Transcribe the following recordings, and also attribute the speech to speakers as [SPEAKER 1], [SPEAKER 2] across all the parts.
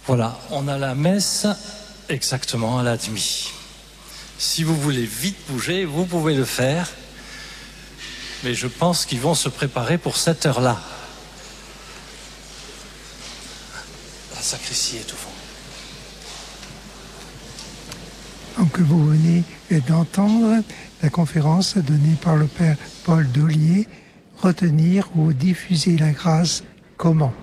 [SPEAKER 1] Voilà, on a la messe exactement à la demi. Si vous voulez vite bouger, vous pouvez le faire. Mais je pense qu'ils vont se préparer pour cette heure-là. La sacristie est au fond.
[SPEAKER 2] Donc vous venez d'entendre la conférence donnée par le Père Paul Dollier, retenir ou diffuser la grâce, comment?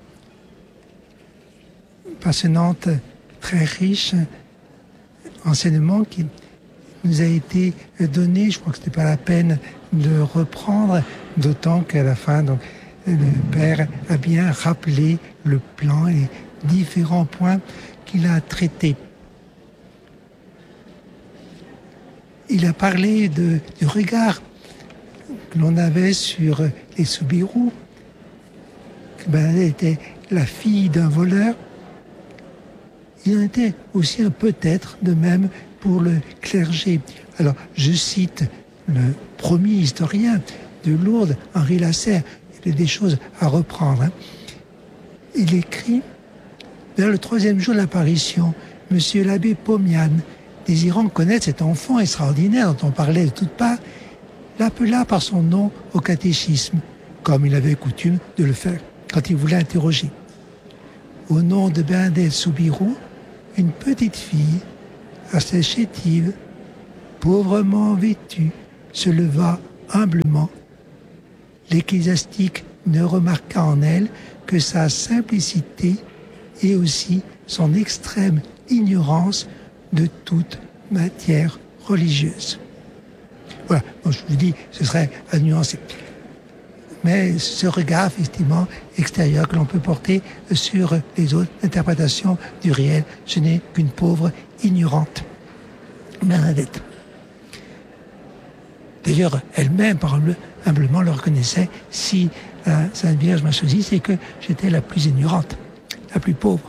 [SPEAKER 2] Passionnante, très riche enseignement qui nous a été donné. Je crois que ce n'était pas la peine de reprendre, d'autant qu'à la fin, donc, le Père a bien rappelé le plan et différents points qu'il a traités. Il a parlé du regard que l'on avait sur les Soubirous, que Bernadette était la fille d'un voleur. Il en était aussi un peut-être de même pour le clergé. Alors, je cite le premier historien de Lourdes, Henri Lasserre. Il y a des choses à reprendre. Il écrit, vers le 3e jour de l'apparition, Monsieur l'abbé Pomian, désirant connaître cet enfant extraordinaire dont on parlait de toutes parts, l'appela par son nom au catéchisme, comme il avait coutume de le faire quand il voulait interroger. Au nom de Bernadette Soubirous, une petite fille, assez chétive, pauvrement vêtue, se leva humblement. L'ecclésiastique ne remarqua en elle que sa simplicité et aussi son extrême ignorance de toute matière religieuse. Voilà, bon, je vous dis, ce serait à nuancer. Mais ce regard, effectivement, extérieur que l'on peut porter sur les autres interprétations du réel, ce n'est qu'une pauvre ignorante. Bernadette. D'ailleurs, elle-même, humblement, le reconnaissait, si la Sainte Vierge m'a choisi, c'est que j'étais la plus ignorante, la plus pauvre.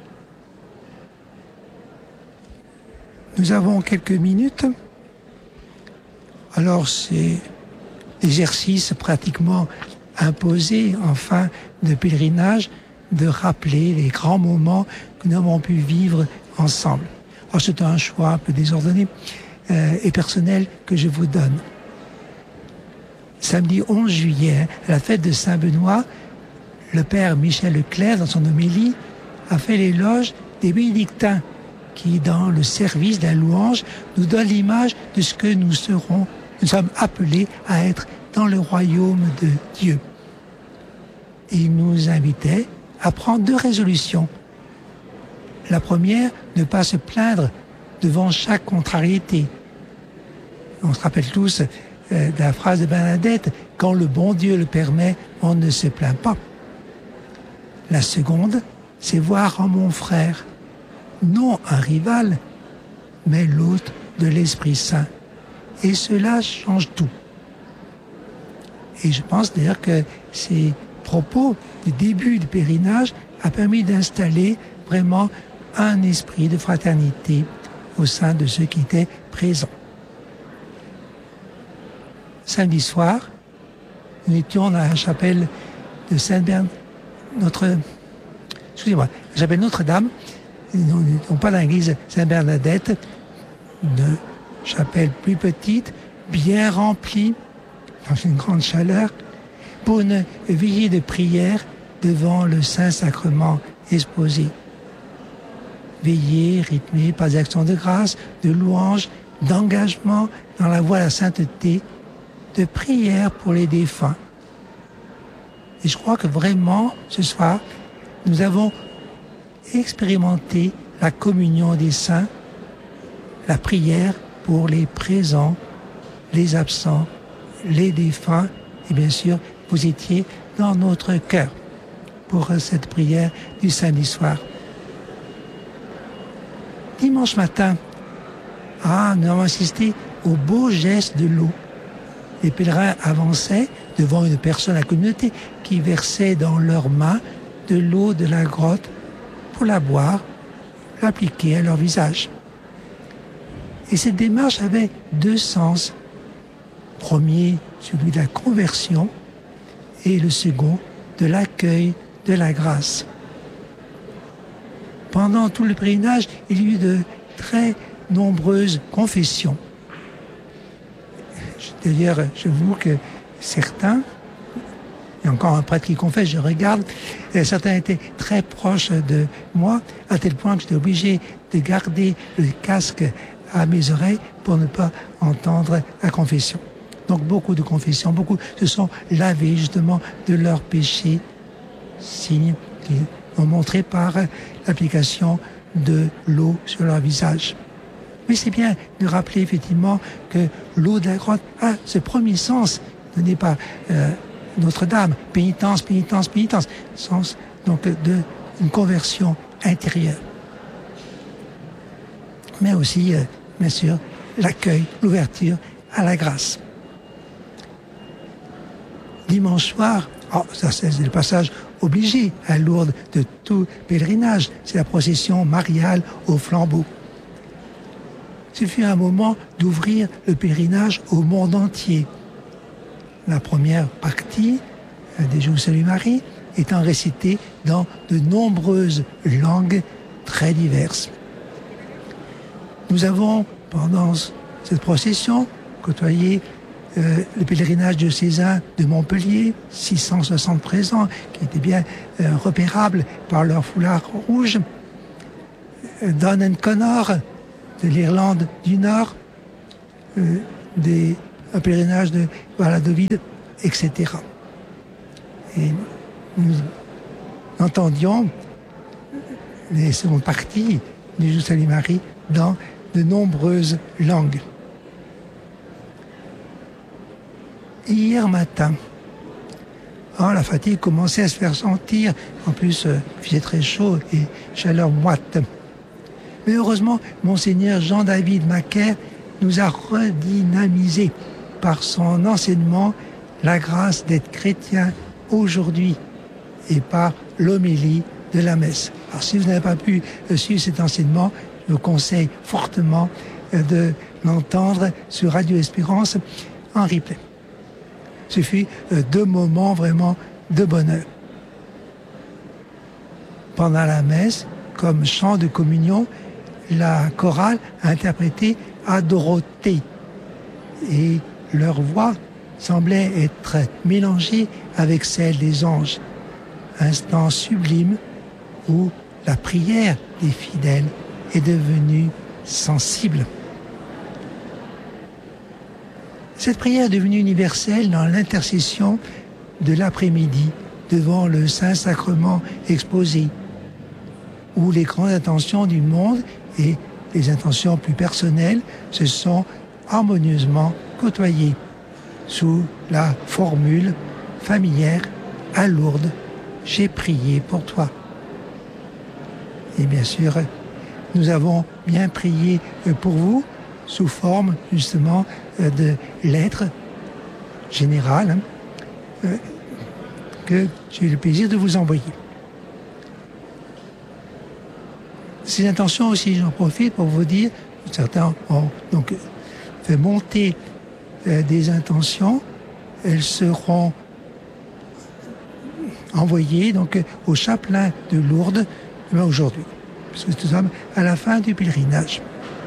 [SPEAKER 2] Nous avons quelques minutes. Alors, c'est l'exercice pratiquement imposé en fin de pèlerinage de rappeler les grands moments que nous avons pu vivre ensemble. Alors, c'est un choix un peu désordonné et personnel que je vous donne. Samedi 11 juillet, à la fête de Saint-Benoît, le Père Michel Leclerc, dans son homélie, a fait l'éloge des bénédictins qui, dans le service de la louange, nous donne l'image de ce que nous sommes appelés à être dans le royaume de Dieu. Et il nous invitait à prendre 2 résolutions. La première, ne pas se plaindre devant chaque contrariété. On se rappelle tous de la phrase de Bernadette, « Quand le bon Dieu le permet, on ne se plaint pas ». La seconde, c'est voir en mon frère, non un rival, mais l'hôte de l'Esprit Saint. Et cela change tout. Et je pense d'ailleurs que ces propos du début du pèlerinage a permis d'installer vraiment un esprit de fraternité au sein de ceux qui étaient présents. Samedi soir, nous étions dans la chapelle de la chapelle Notre-Dame, non pas dans l'église Sainte-Bernadette, une chapelle plus petite, bien remplie, dans une grande chaleur, pour une veillée de prière devant le Saint-Sacrement exposé. Veillée rythmée par des actions de grâce, de louange, d'engagement dans la voie à la sainteté, de prière pour les défunts. Et je crois que vraiment, ce soir, nous avons expérimenté la communion des saints, la prière pour les présents, les absents, les défunts, et bien sûr, vous étiez dans notre cœur pour cette prière du samedi soir. Dimanche matin, nous avons assisté au beau geste de l'eau. Les pèlerins avançaient devant une personne de la communauté qui versait dans leurs mains de l'eau de la grotte pour la boire, l'appliquer à leur visage. Et cette démarche avait 2 sens. Premier, celui de la conversion, et le second, de l'accueil de la grâce. pendant tout le pèlerinage, il y a eu de très nombreuses confessions. D'ailleurs, j'avoue que certains, il y a encore un prêtre qui confesse, je regarde, certains étaient très proches de moi, à tel point que j'étais obligé de garder le casque à mes oreilles pour ne pas entendre la confession. Donc beaucoup de confessions, beaucoup se sont lavés justement de leurs péchés, signes qui sont montrés par l'application de l'eau sur leur visage. Mais c'est bien de rappeler effectivement que l'eau de la grotte a ce premier sens, ce n'est pas Notre-Dame, pénitence, pénitence, pénitence, sens donc d'une conversion intérieure. Mais aussi, bien sûr, l'accueil, l'ouverture à la grâce. Dimanche soir, ça c'est le passage obligé à Lourdes de tout pèlerinage, c'est la procession mariale au flambeau. Ce fut un moment d'ouvrir le pèlerinage au monde entier. La première partie des Jours du Salut Marie étant récitée dans de nombreuses langues très diverses. Nous avons, pendant cette procession, côtoyé le pèlerinage diocésain de Montpellier, 660 présents, qui étaient bien repérables par leur foulard rouge, Down and Connor, de l'Irlande du Nord, un pèlerinage de Valladolid, etc. Et nous entendions les secondes parties du Jour du Salut Marie dans de nombreuses langues. Hier matin, la fatigue commençait à se faire sentir. En plus, il faisait très chaud et chaleur moite. Mais heureusement, Monseigneur Jean-David Macaire nous a redynamisé par son enseignement la grâce d'être chrétien aujourd'hui et par l'homélie de la messe. Alors si vous n'avez pas pu suivre cet enseignement, je vous conseille fortement de l'entendre sur Radio Espérance en replay. Ce fut 2 moments vraiment de bonheur. Pendant la messe, comme chant de communion, la chorale a interprété à Dorothée et leur voix semblait être mélangée avec celle des anges. Instant sublime où la prière des fidèles est devenue sensible. Cette prière est devenue universelle dans l'intercession de l'après-midi devant le Saint-Sacrement exposé, où les grandes intentions du monde et les intentions plus personnelles se sont harmonieusement côtoyées sous la formule familière à Lourdes, « J'ai prié pour toi ». Et bien sûr, nous avons bien prié pour vous sous forme justement de lettres générales que j'ai eu le plaisir de vous envoyer. Ces intentions aussi, j'en profite pour vous dire, certains ont donc fait monter des intentions, elles seront envoyées donc au chapelain de Lourdes aujourd'hui, parce que nous sommes à la fin du pèlerinage.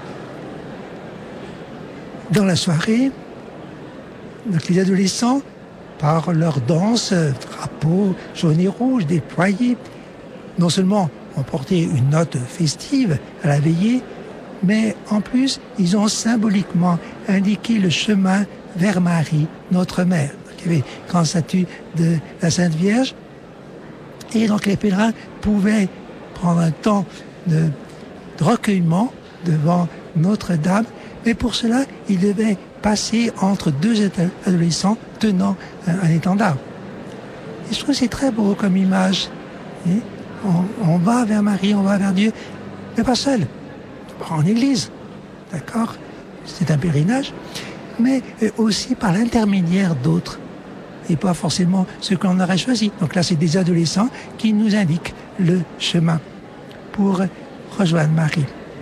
[SPEAKER 2] Dans la soirée, donc les adolescents, par leur danse, drapeaux jaune et rouge déployés, non seulement ont porté une note festive à la veillée, mais en plus, ils ont symboliquement indiqué le chemin vers Marie, notre mère. Donc, il y avait une grande statue de la Sainte Vierge, et donc les pèlerins pouvaient prendre un temps de recueillement devant Notre-Dame, mais pour cela, ils devaient passer entre 2 adolescents tenant un étendard. Et je trouve que c'est très beau comme image. Et on va vers Marie, on va vers Dieu, mais pas seul, en église, d'accord? C'est un pèlerinage, mais aussi par l'intermédiaire d'autres, et pas forcément ceux que l'on aurait choisi. Donc là, c'est des adolescents qui nous indiquent le chemin pour rejoindre Marie.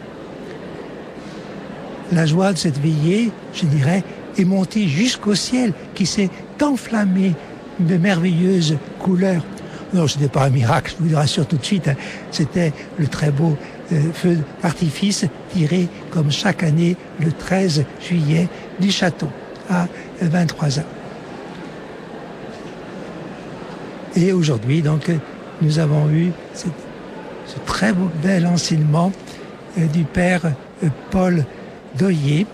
[SPEAKER 2] La joie de cette veillée, je dirais, est montée jusqu'au ciel, qui s'est enflammé de merveilleuses couleurs. Non, ce n'était pas un miracle, je vous le rassure tout de suite. Hein. C'était le très beau feu d'artifice tiré comme chaque année le 13 juillet du château à 23h. Et aujourd'hui, donc, nous avons eu ce très bel enseignement du père Paul Doyer.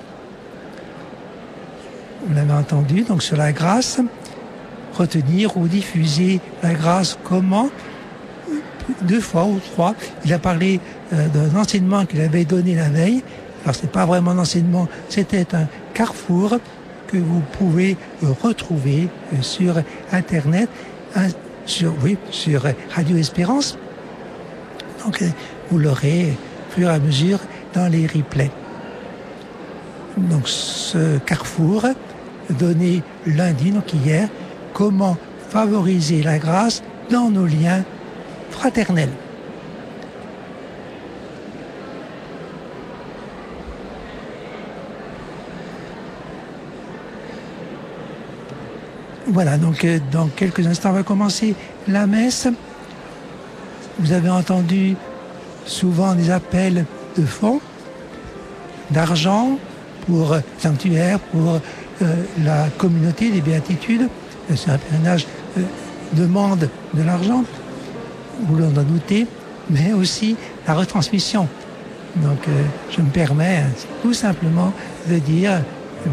[SPEAKER 2] On l'avait entendu, donc sur la grâce, retenir ou diffuser la grâce comment, 2 fois ou 3. Il a parlé d'un enseignement qu'il avait donné la veille. Alors c'est pas vraiment un enseignement, c'était un carrefour que vous pouvez retrouver sur Internet, sur Radio Espérance. Donc vous l'aurez au fur et à mesure dans les replays. Donc ce carrefour donné lundi, donc hier, comment favoriser la grâce dans nos liens fraternels. Voilà, donc dans quelques instants, on va commencer la messe. Vous avez entendu souvent des appels de fonds, d'argent pour sanctuaire, pour la communauté des béatitudes. C'est un pèlerinage demande de l'argent, vous l'en doutez, mais aussi la retransmission. Donc je me permets tout simplement de dire,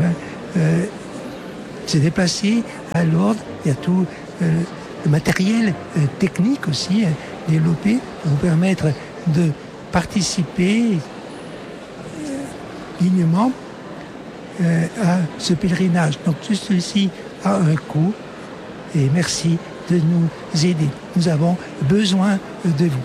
[SPEAKER 2] c'est déplacé à Lourdes, il y a tout le matériel technique aussi développé pour vous permettre de participer dignement à ce pèlerinage. Donc tout ceci a un coût et merci de nous aider. Nous avons besoin de vous.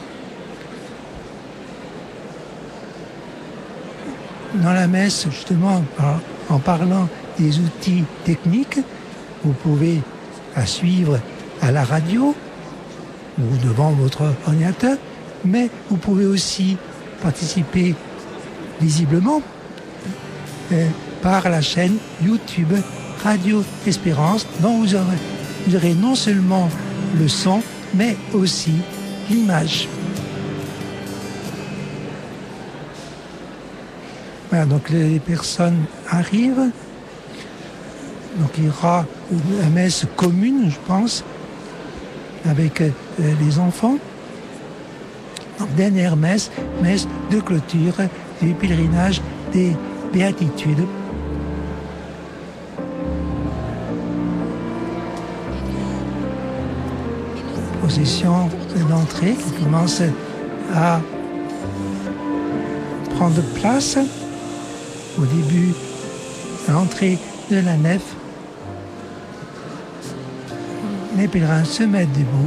[SPEAKER 2] Dans la messe, justement, en parlant des outils techniques, vous pouvez la suivre à la radio ou devant votre ordinateur, mais vous pouvez aussi participer visiblement par la chaîne YouTube Radio Espérance, dont vous aurez non seulement le son, mais aussi l'image. Voilà, donc les personnes arrivent. Donc il y aura une messe commune, je pense, avec les enfants. Donc dernière messe de clôture du pèlerinage des béatitudes. Procession d'entrée qui commence à prendre place au début, à l'entrée de la nef. Les pèlerins se mettent debout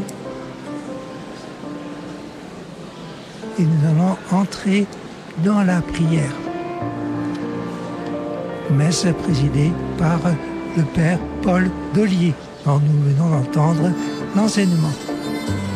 [SPEAKER 2] et nous allons entrer dans la prière. Messe présidée par le père Paul Doyer, dont nous venons d'entendre l'enseignement.